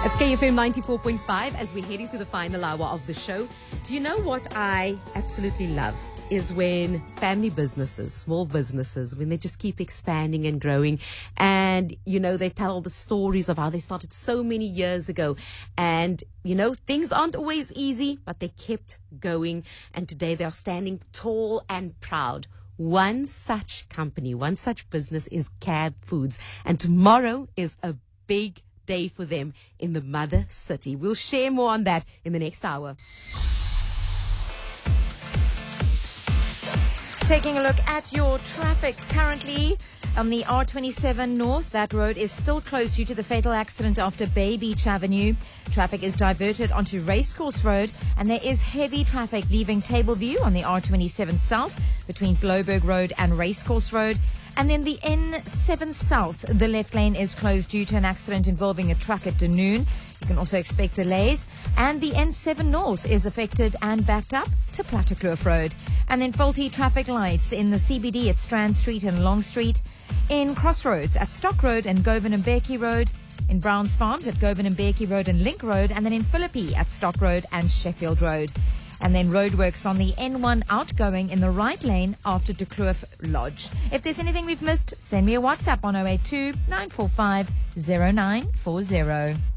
It's KFM 94.5 as we're heading to the final hour of the show. Do you know what I absolutely love? Is when family businesses, small businesses, when they just keep expanding and growing, and, you know, they tell the stories of how they started so many years ago. And, you know, things aren't always easy, but they kept going. And today they are standing tall and proud. One such company, one such business is Cab Foods. And tomorrow is a big day for them in the mother city. We'll share more on that in the next hour. Taking a look at your traffic currently on the R27 North. That road is still closed due to the fatal accident after Bay Beach Avenue. Traffic is diverted onto Racecourse Road, and there is heavy traffic leaving Tableview on the R27 South between Bloberg Road and Racecourse Road. And then the N7 South, the left lane is closed due to an accident involving a truck at Dunoon. You can also expect delays. And the N7 North is affected and backed up to Plattekloof Road. And then faulty traffic lights in the CBD at Strand Street and Long Street. In Crossroads at Stock Road and Govan and Berkey Road. In Browns Farms at Govan and Berkey Road and Link Road. And then in Philippi at Stock Road and Sheffield Road. And then roadworks on the N1 outgoing in the right lane after De Kloof Lodge. If there's anything we've missed, send me a WhatsApp on 082 945 0940.